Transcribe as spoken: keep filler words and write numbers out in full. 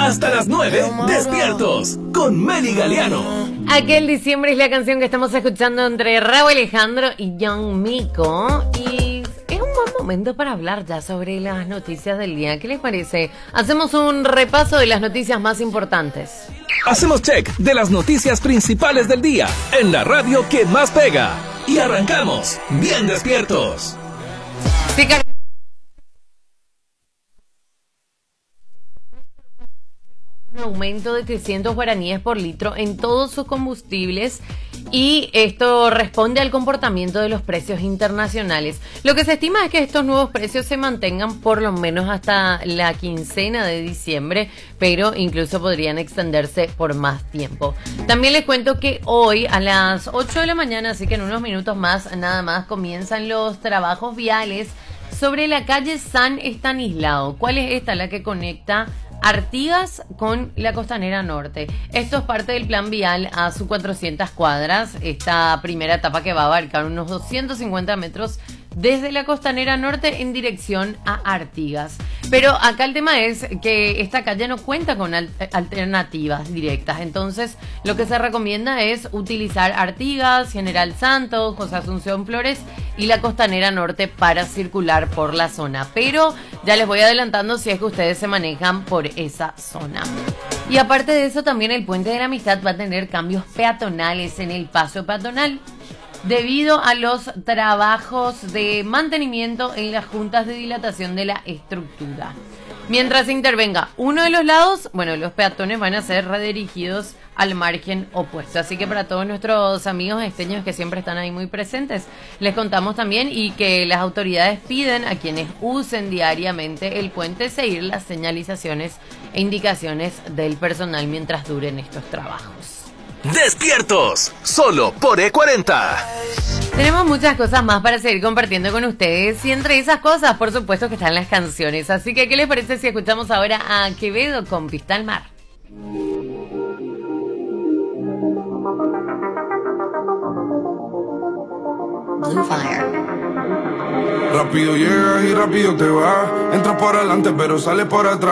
hasta las nueve, despiertos, con Meli Galeano. Aquel diciembre es la canción que estamos escuchando entre Rauw Alejandro y Young Miko. Y es un buen momento para hablar ya sobre las noticias del día. ¿Qué les parece? Hacemos un repaso de las noticias más importantes. Hacemos check de las noticias principales del día en la radio que más pega. Y arrancamos bien despiertos. Sí, un aumento de trescientos guaraníes por litro en todos sus combustibles, y esto responde al comportamiento de los precios internacionales. Lo que se estima es que estos nuevos precios se mantengan por lo menos hasta la quincena de diciembre, pero incluso podrían extenderse por más tiempo. También les cuento que hoy a las ocho de la mañana, así que en unos minutos más nada más, comienzan los trabajos viales sobre la calle San Estanislao. ¿Cuál es esta? La que conecta Artigas con la Costanera Norte. Esto es parte del plan vial a sus cuatrocientas cuadras. Esta primera etapa que va a abarcar unos doscientos cincuenta metros desde la Costanera Norte en dirección a Artigas. Pero acá el tema es que esta calle no cuenta con al- alternativas directas. Entonces, lo que se recomienda es utilizar Artigas, General Santos, José Asunción Flores y la Costanera Norte para circular por la zona. Pero ya les voy adelantando si es que ustedes se manejan por esa zona. Y aparte de eso, también el Puente de la Amistad va a tener cambios peatonales en el paso peatonal, debido a los trabajos de mantenimiento en las juntas de dilatación de la estructura. Mientras se intervenga uno de los lados, bueno, los peatones van a ser redirigidos al margen opuesto. Así que para todos nuestros amigos esteños que siempre están ahí muy presentes, les contamos también y que las autoridades piden a quienes usen diariamente el puente seguir las señalizaciones e indicaciones del personal mientras duren estos trabajos. Despiertos, solo por E cuarenta. Tenemos muchas cosas más para seguir compartiendo con ustedes, y entre esas cosas, por supuesto, que están las canciones. Así que, ¿qué les parece si escuchamos ahora a Quevedo con Pista al Mar? Blue Fire. Rápido llegas y rápido te vas. Entras por adelante pero sales por atrás.